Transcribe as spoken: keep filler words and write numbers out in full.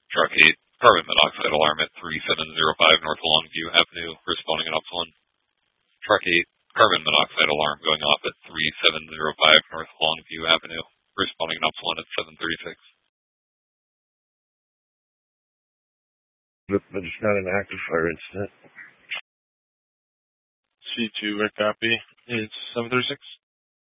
Truck eight, carbon monoxide alarm at three seven zero five North Longview Avenue, responding an upslown. Truck eight, carbon monoxide alarm going off at three seven zero five North Longview Avenue, responding an upslown at seven thirty-six. But, but it's not an active fire incident. C two, red copy. It's seven thirty-six.